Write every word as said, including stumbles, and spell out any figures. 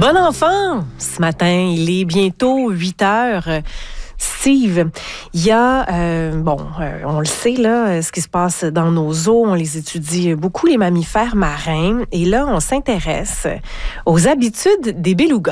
Bon enfant! Ce matin, il est bientôt huit heures. Steve, il y a, euh, bon, euh, on le sait, là, ce qui se passe dans nos eaux, on les étudie beaucoup, les mammifères marins, et là, on s'intéresse aux habitudes des belugas.